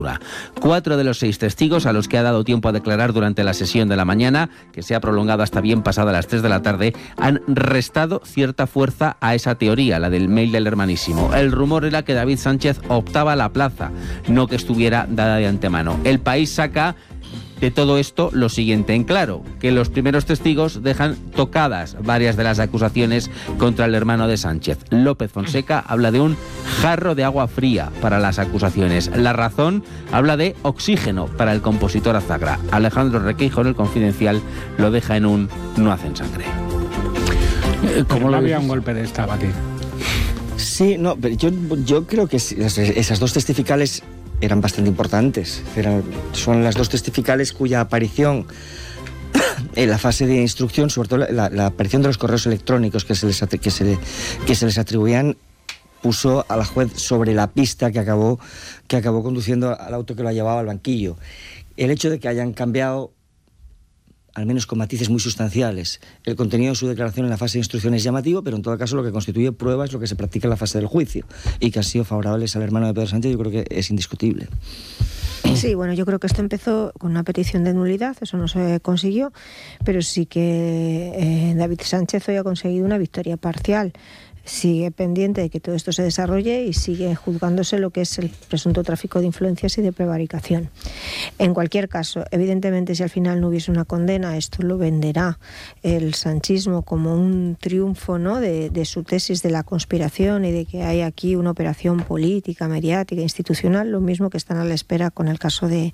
4 de los 6 testigos a los que ha dado tiempo a declarar durante la sesión de la mañana, que se ha prolongado hasta bien pasada las 3 de la tarde, han restado cierta fuerza a esa teoría, la del mail del hermanísimo. El rumor era que David Sánchez optaba a la plaza, no que estuviera dada de antemano. El País saca de todo esto lo siguiente en claro, que los primeros testigos dejan tocadas varias de las acusaciones contra el hermano de Sánchez. López Fonseca habla de un jarro de agua fría para las acusaciones. La Razón habla de oxígeno para el compositor Azagra. Alejandro Requeijo en El Confidencial lo deja en un no hacen sangre. ¿Cómo lo había un golpe de estado aquí? Sí, no, pero yo creo que esas dos testificales eran bastante importantes. Son las dos testificales cuya aparición en la fase de instrucción, sobre todo la aparición de los correos electrónicos que se les atribuían, puso a la juez sobre la pista que acabó conduciendo al auto que lo llevaba al banquillo. El hecho de que hayan cambiado, al menos con matices muy sustanciales, el contenido de su declaración en la fase de instrucción es llamativo, pero en todo caso lo que constituye prueba es lo que se practica en la fase del juicio, y que han sido favorables al hermano de Pedro Sánchez, yo creo que es indiscutible. Sí, bueno, yo creo que esto empezó con una petición de nulidad, eso no se consiguió, pero sí que David Sánchez hoy ha conseguido una victoria parcial. Sigue pendiente de que todo esto se desarrolle y sigue juzgándose lo que es el presunto tráfico de influencias y de prevaricación. En cualquier caso, evidentemente, si al final no hubiese una condena, esto lo venderá el sanchismo como un triunfo, ¿no?, de su tesis de la conspiración y de que hay aquí una operación política, mediática, institucional, lo mismo que están a la espera con el caso de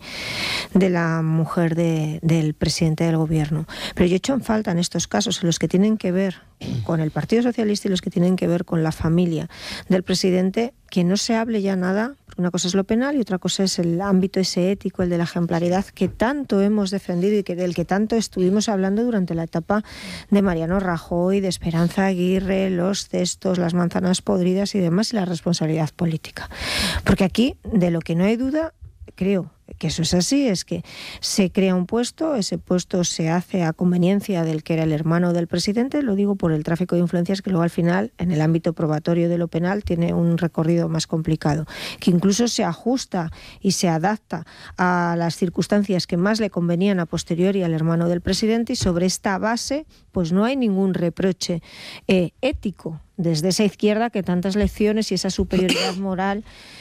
la mujer del presidente del gobierno. Pero yo he hecho en falta en estos casos, en los que tienen que ver con el Partido Socialista y los que tienen que ver con la familia del presidente, que no se hable ya nada, porque una cosa es lo penal y otra cosa es el ámbito ese ético, el de la ejemplaridad, que tanto hemos defendido y del que tanto estuvimos hablando durante la etapa de Mariano Rajoy, de Esperanza Aguirre, los cestos, las manzanas podridas y demás, y la responsabilidad política. Porque aquí, de lo que no hay duda, creo que eso es así, es que se crea un puesto, ese puesto se hace a conveniencia del que era el hermano del presidente, lo digo por el tráfico de influencias, que luego al final, en el ámbito probatorio de lo penal, tiene un recorrido más complicado, que incluso se ajusta y se adapta a las circunstancias que más le convenían a posteriori al hermano del presidente, y sobre esta base pues no hay ningún reproche ético desde esa izquierda que tantas lecciones y esa superioridad moral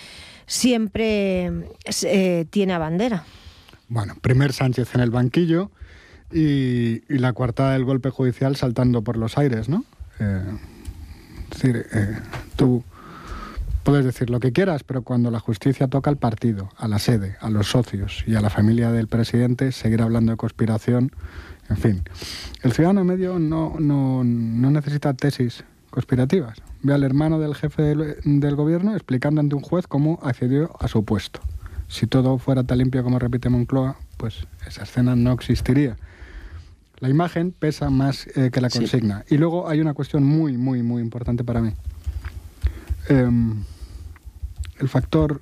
siempre tiene a bandera. Bueno, primer Sánchez en el banquillo y la coartada del golpe judicial saltando por los aires, ¿no? Es decir, tú puedes decir lo que quieras, pero cuando la justicia toca al partido, a la sede, a los socios y a la familia del presidente, seguir hablando de conspiración, en fin. El ciudadano medio no necesita tesis conspirativas. Ve al hermano del jefe del gobierno explicando ante un juez cómo accedió a su puesto. Si todo fuera tan limpio como repite Moncloa, pues esa escena no existiría. La imagen pesa más que la consigna. Sí. Y luego hay una cuestión muy, muy, muy importante para mí. El factor...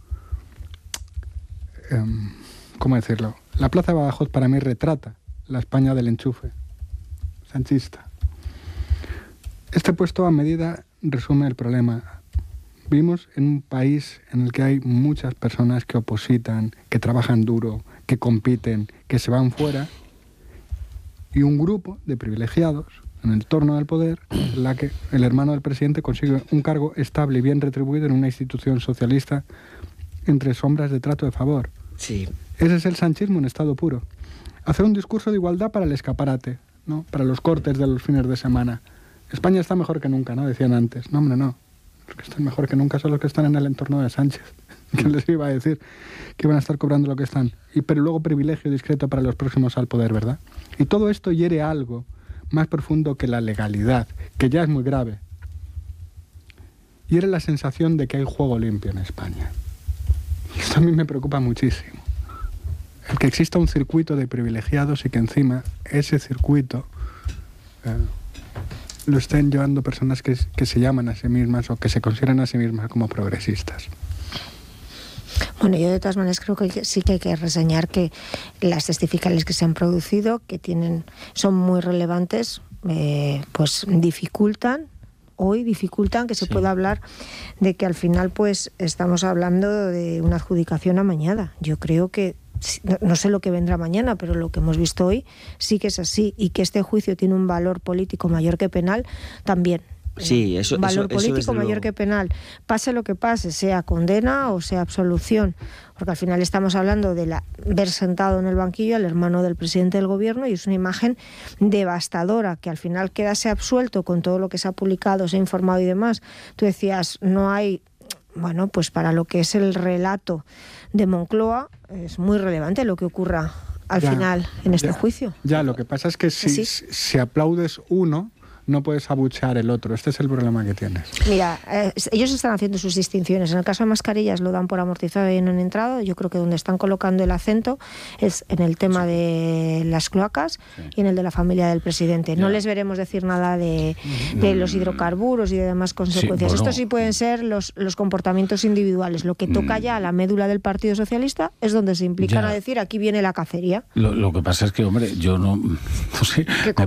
¿cómo decirlo? La Plaza de Badajoz para mí retrata la España del enchufe sanchista. Este puesto a medida resume el problema. Vivimos en un país en el que hay muchas personas que opositan, que trabajan duro, que compiten, que se van fuera, y un grupo de privilegiados en el torno del poder, en la que el hermano del presidente consigue un cargo estable y bien retribuido en una institución socialista entre sombras de trato de favor. Sí. Ese es el sanchismo en estado puro. Hacer un discurso de igualdad para el escaparate, ¿no?, para los cortes de los fines de semana. España está mejor que nunca, ¿no?, decían antes. No, hombre, no. Los que están mejor que nunca son los que están en el entorno de Sánchez. ¿Quién les iba a decir que iban a estar cobrando lo que están? Pero luego privilegio discreto para los próximos al poder, ¿verdad? Y todo esto hiere algo más profundo que la legalidad, que ya es muy grave. Hiere la sensación de que hay juego limpio en España. Y esto a mí me preocupa muchísimo. El que exista un circuito de privilegiados y que encima ese circuito... lo estén llevando personas que se llaman a sí mismas o que se consideran a sí mismas como progresistas. Bueno, yo de todas maneras creo que sí que hay que reseñar que las testificales que se han producido, que son muy relevantes, pues dificultan hoy dificultan que se pueda hablar de que al final pues estamos hablando de una adjudicación amañada. Yo creo que no sé lo que vendrá mañana, pero lo que hemos visto hoy sí que es así, y que este juicio tiene un valor político mayor que penal también. Sí, un valor político mayor que penal. Pase lo que pase, sea condena o sea absolución, porque al final estamos hablando de ver sentado en el banquillo al hermano del presidente del gobierno, y es una imagen devastadora, que al final quedase absuelto con todo lo que se ha publicado, se ha informado y demás. Tú decías, no hay... Bueno, pues para lo que es el relato de Moncloa es muy relevante lo que ocurra al final en este juicio. Ya, lo que pasa es que si aplaudes uno, no puedes abuchear el otro. Este es el problema que tienes. Mira, ellos están haciendo sus distinciones. En el caso de mascarillas lo dan por amortizado y no han entrado. Yo creo que donde están colocando el acento es en el tema de las cloacas y en el de la familia del presidente. No les veremos decir nada de los hidrocarburos y de demás consecuencias. Esto sí pueden ser los comportamientos individuales. Lo que toca ya a la médula del Partido Socialista es donde se implican a decir, aquí viene la cacería. Lo que pasa es que, hombre, yo no sé.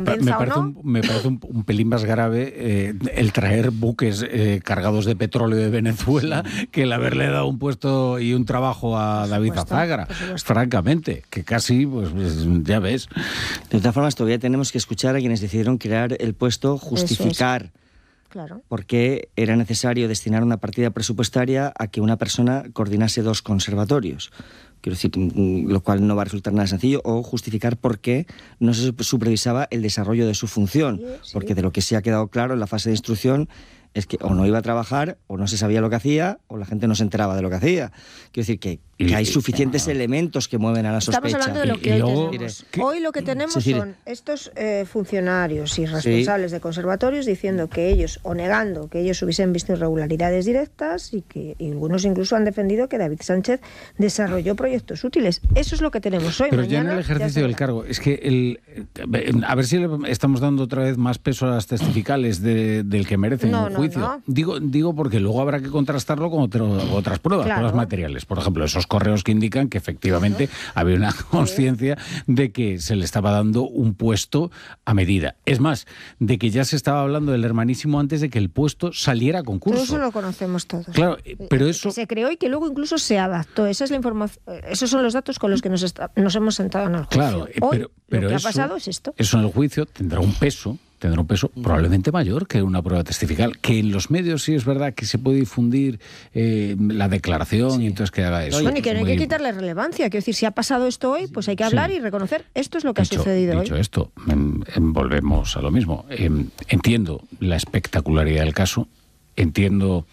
Me parece un pelín más grave el traer buques cargados de petróleo de Venezuela que el haberle dado un puesto y un trabajo a David Azagra, francamente, que casi, pues ya ves. De todas formas, todavía tenemos que escuchar a quienes decidieron crear el puesto, justificar por qué era necesario destinar una partida presupuestaria a que una persona coordinase 2 conservatorios. Quiero decir, lo cual no va a resultar nada sencillo, o justificar por qué no se supervisaba el desarrollo de su función, porque de lo que sí ha quedado claro en la fase de instrucción es que o no iba a trabajar, o no se sabía lo que hacía, o la gente no se enteraba de lo que hacía. Quiero decir que hay suficientes elementos que mueven a la sospecha. Estamos hablando de lo que hoy tenemos. Hoy lo que tenemos son estos funcionarios y responsables de conservatorios diciendo que ellos, o negando que ellos hubiesen visto irregularidades directas, y que algunos incluso han defendido que David Sánchez desarrolló proyectos útiles. Eso es lo que tenemos hoy. Pero ya en el ejercicio del cargo, es que a ver si le estamos dando otra vez más peso a las testificales del que merecen un juicio. No. Digo porque luego habrá que contrastarlo con otras pruebas, pruebas materiales. Por ejemplo, esos correos que indican que efectivamente había una conciencia de que se le estaba dando un puesto a medida. Es más, de que ya se estaba hablando del hermanísimo antes de que el puesto saliera a concurso. Todo eso lo conocemos todos. Claro, pero eso... Que se creó y que luego incluso se adaptó. Esa es la información. Esos son los datos con los que nos hemos sentado en el juicio. Claro, Hoy, pero lo que ha pasado es esto. Eso en el juicio tendrá un peso probablemente mayor que una prueba testifical, que en los medios sí es verdad que se puede difundir la declaración y entonces que haga eso. Bueno, y que no hay que quitarle relevancia. Quiero decir, si ha pasado esto hoy, pues hay que hablar y reconocer esto es lo que ha sucedido hoy. Dicho esto, volvemos a lo mismo. Entiendo la espectacularidad del caso, entiendo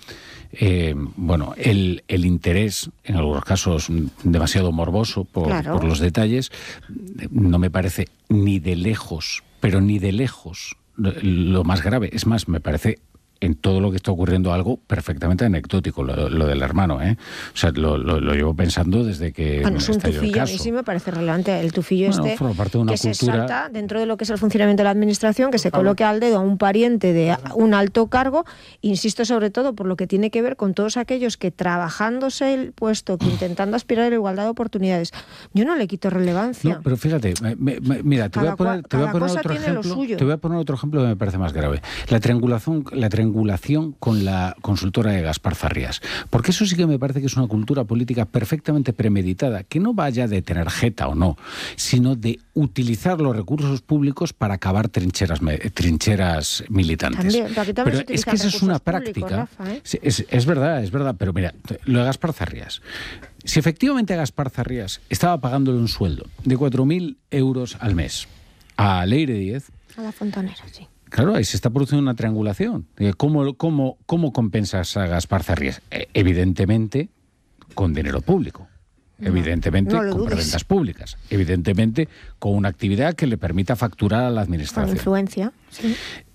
el interés, en algunos casos demasiado morboso por los detalles. No me parece ni de lejos, pero ni de lejos, lo más grave. Es más, me parece en todo lo que está ocurriendo algo perfectamente anecdótico, lo del hermano, O sea, lo llevo pensando desde que es un tufillo, a mí sí me parece relevante el tufillo forma parte de una que cultura... se salta dentro de lo que es el funcionamiento de la administración, que se coloque al dedo a un pariente de un alto cargo, insisto, sobre todo por lo que tiene que ver con todos aquellos que trabajándose el puesto, que intentando aspirar a la igualdad de oportunidades, yo no le quito relevancia. No, pero fíjate, mira, te voy a poner otro ejemplo que me parece más grave. La triangulación con la consultora de Gaspar Zarrías. Porque eso sí que me parece que es una cultura política perfectamente premeditada, que no vaya de tener jeta o no, sino de utilizar los recursos públicos para cavar trincheras militantes. Pero es que esa es una práctica. Rafa, es verdad, pero mira, lo de Gaspar Zarrías. Si efectivamente a Gaspar Zarrías estaba pagándole un sueldo de 4.000 euros al mes a Leire Díez... A la Fontanera, sí. Claro, ahí se está produciendo una triangulación. ¿Cómo compensas a Gaspar Zarrías? Evidentemente, con dinero público. Evidentemente, con rentas públicas. Evidentemente, con una actividad que le permita facturar a la administración. Con influencia, sí.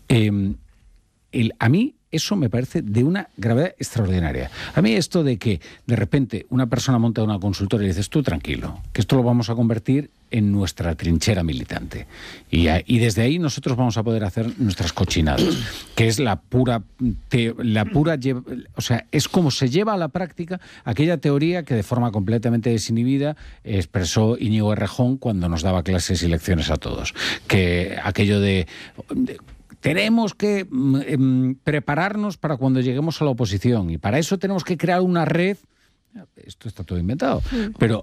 A mí eso me parece de una gravedad extraordinaria. A mí esto de que de repente una persona monta una consultora y dices, tú tranquilo, que esto lo vamos a convertir en nuestra trinchera militante. Y desde ahí nosotros vamos a poder hacer nuestras cochinadas, que es o sea, es como se lleva a la práctica aquella teoría que de forma completamente desinhibida expresó Íñigo Errejón cuando nos daba clases y lecciones a todos. Que aquello de tenemos que prepararnos para cuando lleguemos a la oposición y para eso tenemos que crear una red. Esto está todo inventado, pero